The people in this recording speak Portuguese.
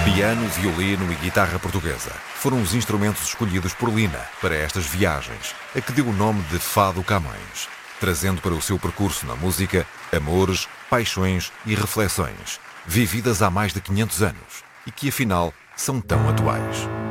Piano, violino e guitarra portuguesa foram os instrumentos escolhidos por Lina para estas viagens, a que deu o nome de Fado Camões, trazendo para o seu percurso na música amores, paixões e reflexões, vividas há mais de 500 anos e que afinal são tão atuais.